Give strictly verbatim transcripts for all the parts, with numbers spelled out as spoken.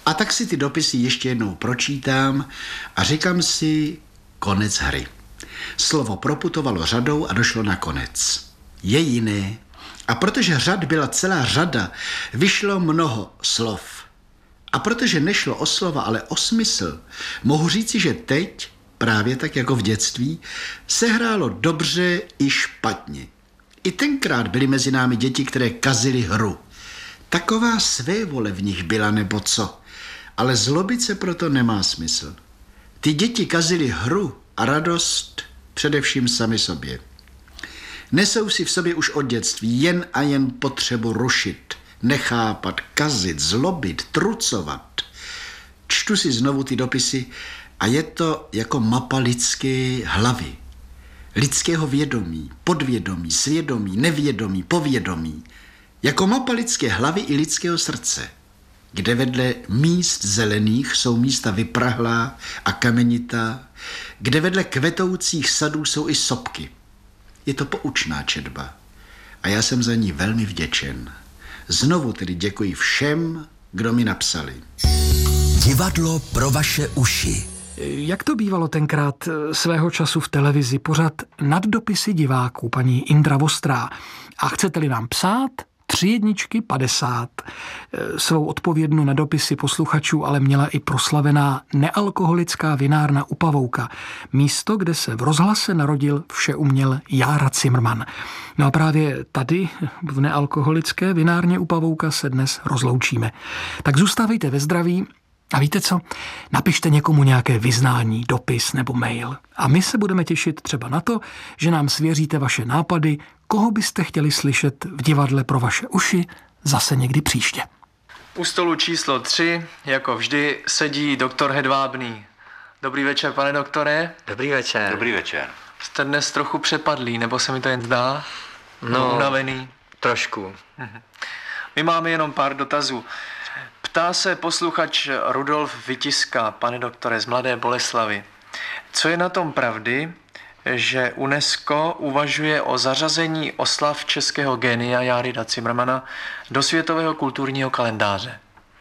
A tak si ty dopisy ještě jednou pročítám a říkám si konec hry. Slovo proputovalo řadou a došlo na konec. Je jiné. A protože řad byla celá řada, vyšlo mnoho slov. A protože nešlo o slova, ale o smysl, mohu říci, že teď, právě tak jako v dětství, se hrálo dobře i špatně. I tenkrát byly mezi námi děti, které kazily hru. Taková svévole v nich byla nebo co, ale zlobit se proto nemá smysl. Ty děti kazily hru a radost především sami sobě. Nesou si v sobě už od dětství jen a jen potřebu rušit, nechápat, kazit, zlobit, trucovat. Čtu si znovu ty dopisy a je to jako mapa lidské hlavy, lidského vědomí, podvědomí, svědomí, nevědomí, povědomí. Jako mapa lidské hlavy i lidského srdce, kde vedle míst zelených jsou místa vyprahlá a kamenitá, kde vedle kvetoucích sadů jsou i sopky. Je to poučná četba a já jsem za ní velmi vděčen. Znovu tedy děkuji všem, kdo mi napsali. Divadlo pro vaše uši. Jak to bývalo tenkrát svého času v televizi, pořad Nad dopisy diváků, paní Indra Vostrá. A chcete-li nám psát, tři jedničky padesát. Svou odpovědnu na dopisy posluchačů ale měla i proslavená nealkoholická vinárna u Pavouka. Místo, kde se v rozhlase narodil všeuměl Jára Cimrman. No a právě tady, v nealkoholické vinárně u Pavouka, se dnes rozloučíme. Tak zůstávejte ve zdraví. A víte co? Napište někomu nějaké vyznání, dopis nebo mail. A my se budeme těšit třeba na to, že nám svěříte vaše nápady, koho byste chtěli slyšet v divadle pro vaše uši zase někdy příště. U stolu číslo tři, jako vždy, sedí doktor Hedvábný. Dobrý večer, pane doktore. Dobrý večer. Dobrý večer. Jste dnes trochu přepadlý, nebo se mi to jen zdá? No, unavený? Trošku. My máme jenom pár dotazů. Ptá se posluchač Rudolf Vytiska, pane doktore, z Mladé Boleslavi. Co je na tom pravdy, že UNESCO uvažuje o zařazení oslav českého génia Járida Cimrmana do světového kulturního kalendáře?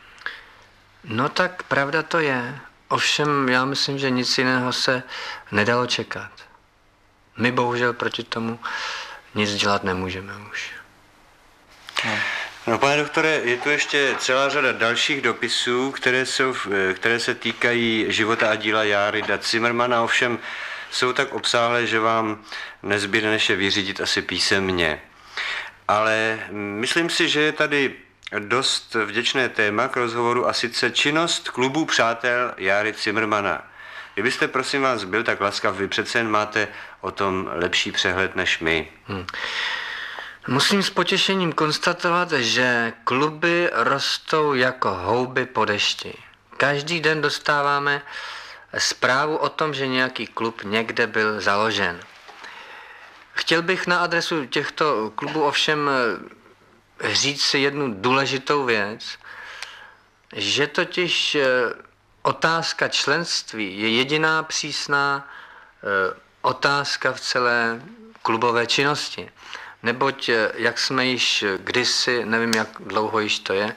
No tak pravda to je. Ovšem já myslím, že nic jiného se nedalo čekat. My bohužel proti tomu nic dělat nemůžeme už. No. No, pane doktore, je tu ještě celá řada dalších dopisů, které, jsou, které se týkají života a díla Járida Cimrmana, ovšem jsou tak obsáhlé, že vám nezbyde než je vyřídit asi písemně. Ale myslím si, že je tady dost vděčné téma k rozhovoru, a sice činnost klubu přátel Járy Cimrmana. Kdybyste, prosím vás, byl tak laskav, vy přece jen máte o tom lepší přehled než my. Hmm. Musím s potěšením konstatovat, že kluby rostou jako houby po dešti. Každý den dostáváme zprávu o tom, že nějaký klub někde byl založen. Chtěl bych na adresu těchto klubů ovšem říct si jednu důležitou věc, že totiž otázka členství je jediná přísná otázka v celé klubové činnosti. Neboť, jak jsme již kdysi, nevím, jak dlouho již to je,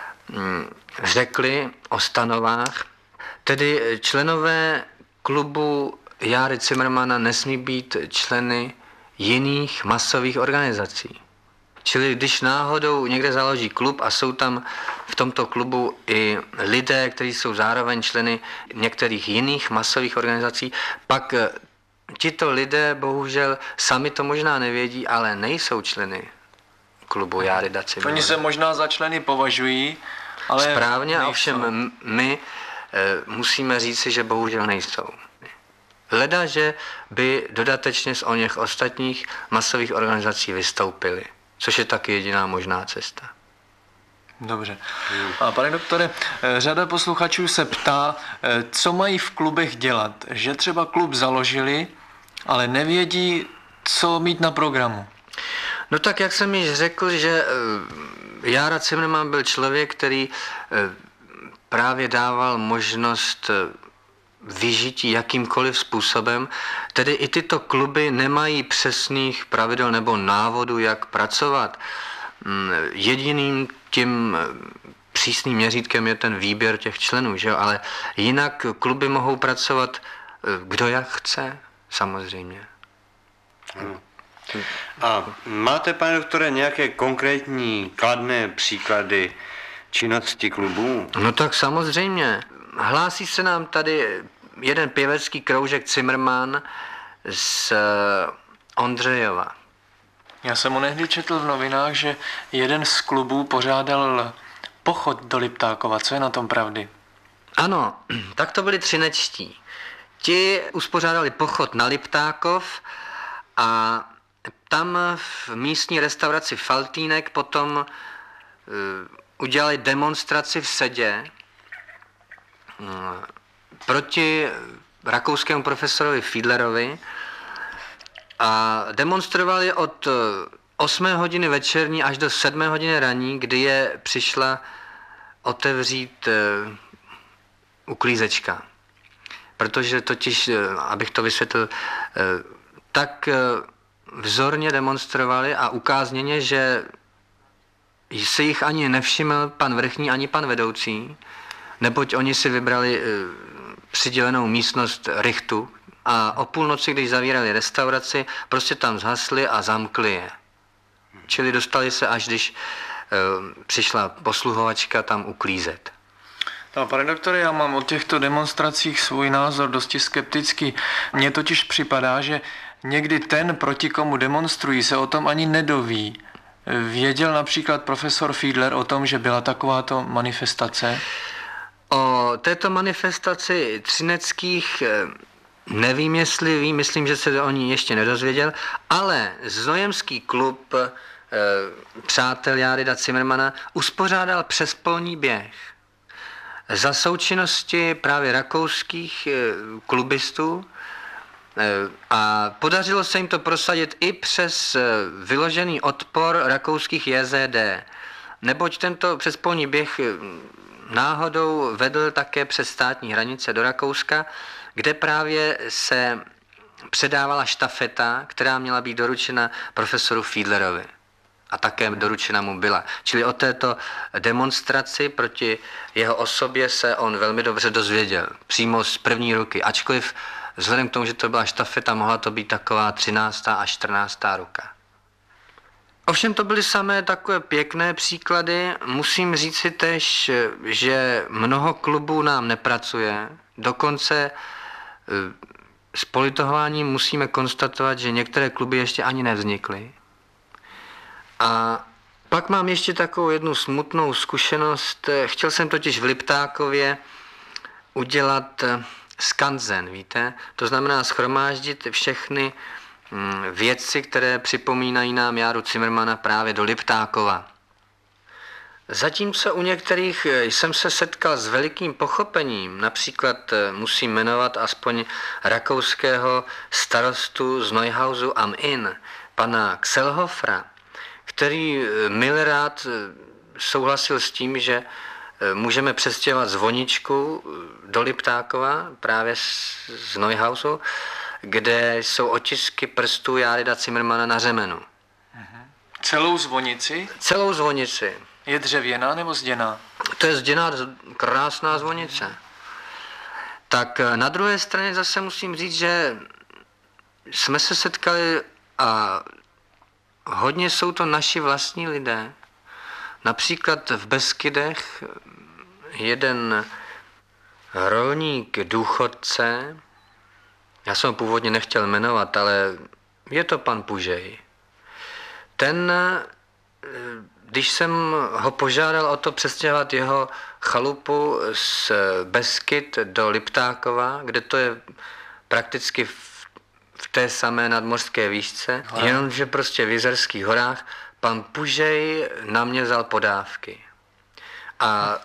řekli o stanovách, tedy členové klubu Járy Cimrmana nesmí být členy jiných masových organizací. Čili když náhodou někde založí klub a jsou tam v tomto klubu i lidé, kteří jsou zároveň členy některých jiných masových organizací, pak tito lidé bohužel sami to možná nevědí, ale nejsou členy klubu Járida Cimrmana. Oni se možná za členy považují, ale správně, nejsou. A ovšem my e, musíme říci, že bohužel nejsou. Leda, že by dodatečně z oněch ostatních masových organizací vystoupili, což je taky jediná možná cesta. Dobře. A pane doktore, řada posluchačů se ptá, co mají v klubech dělat. Že třeba klub založili, ale nevědí, co mít na programu. No tak, jak jsem již řekl, že Jára Cimrman byl člověk, který právě dával možnost vyžití jakýmkoliv způsobem. Tedy i tyto kluby nemají přesných pravidel nebo návodů, jak pracovat. Jediným tím přísným měřítkem je ten výběr těch členů, že jo? Ale jinak kluby mohou pracovat kdo jak chce, samozřejmě. Hmm. A máte, pane doktore, nějaké konkrétní kladné příklady činnosti klubů? No tak samozřejmě. Hlásí se nám tady jeden pěvecký kroužek Zimmermann z Ondřejova. Já jsem onehdy četl v novinách, že jeden z klubů pořádal pochod do Liptákova. Co je na tom pravdy? Ano, tak to byli třinečtí. Ti uspořádali pochod na Liptákov a tam v místní restauraci Faltýnek potom uh, udělali demonstraci v Sedě uh, proti rakouskému profesorovi Fiedlerovi a demonstrovali od osmé hodiny večerní až do sedmé hodiny ranní, kdy je přišla otevřít uh, uklízečka. Protože totiž, abych to vysvětlil, tak vzorně demonstrovali a ukázněně, že si jich ani nevšiml pan vrchní, ani pan vedoucí, neboť oni si vybrali přidělenou místnost Richtu a o půlnoci, když zavírali restauraci, prostě tam zhasli a zamkli je. Čili dostali se, až když přišla posluhovačka tam uklízet. No, pane doktore, já mám o těchto demonstracích svůj názor dosti skeptický. Mně totiž připadá, že někdy ten, proti komu demonstrují, se o tom ani nedoví. Věděl například profesor Fiedler o tom, že byla takováto manifestace? O této manifestaci třineckých nevím, jestli ví, myslím, že se o ní ještě nedozvěděl, ale Znojemský klub e, přátel Járida Zimmermana uspořádal přespolní běh. Za součinnosti právě rakouských e, klubistů e, a podařilo se jim to prosadit i přes e, vyložený odpor rakouských J Z D, neboť tento přespolní běh náhodou vedl také přes státní hranice do Rakouska, kde právě se předávala štafeta, která měla být doručena profesoru Fiedlerovi. A také doručena mu byla. Čili o této demonstraci proti jeho osobě se on velmi dobře dozvěděl. Přímo z první ruky. Ačkoliv vzhledem k tomu, že to byla štafeta, mohla to být taková třináctá a čtrnáctá ruka. Ovšem to byly samé takové pěkné příklady. Musím říct si tež, že mnoho klubů nám nepracuje. Dokonce s politováním musíme konstatovat, že některé kluby ještě ani nevznikly. A pak mám ještě takovou jednu smutnou zkušenost. Chtěl jsem totiž v Liptákově udělat skanzen, víte? To znamená shromáždit všechny věci, které připomínají nám Járu Zimmermana právě do Liptákova. Zatímco u některých jsem se setkal s velikým pochopením, například musím jmenovat aspoň rakouského starostu z Neuhausu am Inn, pana Xelhofra, který milrád souhlasil s tím, že můžeme přestěhovat zvoničku do Liptákova, právě z Neuhausu, kde jsou otisky prstů Járida Zimmermana na řemenu. Celou zvonici? Celou zvonici. Je dřevěná nebo zděná? To je zděná, krásná zvonice. Tak na druhé straně zase musím říct, že jsme se setkali a hodně jsou to naši vlastní lidé. Například v Beskydech jeden rolník důchodce, já jsem ho původně nechtěl jmenovat, ale je to pan Pužej. Ten, když jsem ho požádal o to přestěhovat jeho chalupu z Beskyd do Liptákova, kde to je prakticky v, v té samé nadmořské výšce, Hora. Jenomže prostě v Jizerských horách, pan Pužej na mě vzal podávky. A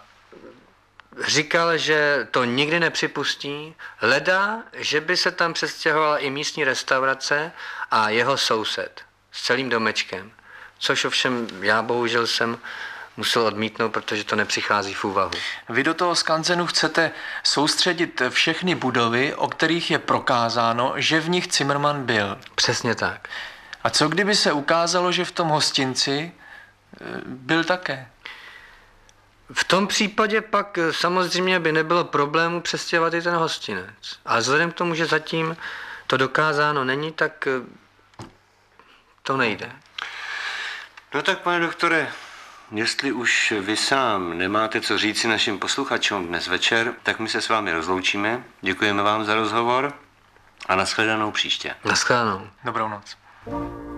říkal, že to nikdy nepřipustí, leda, že by se tam přestěhovala i místní restaurace a jeho soused s celým domečkem. Což ovšem já bohužel jsem musel odmítnout, protože to nepřichází v úvahu. Vy do toho skanzenu chcete soustředit všechny budovy, o kterých je prokázáno, že v nich Zimmermann byl. Přesně tak. A co kdyby se ukázalo, že v tom hostinci byl také? V tom případě pak samozřejmě by nebylo problému přestěhovat i ten hostinec. Ale vzhledem k tomu, že zatím to dokázáno není, tak to nejde. No tak, pane doktore, jestli už vy sám nemáte co říci našim posluchačům dnes večer, tak my se s vámi rozloučíme. Děkujeme vám za rozhovor a nashledanou příště. Nashledanou. Dobrou noc.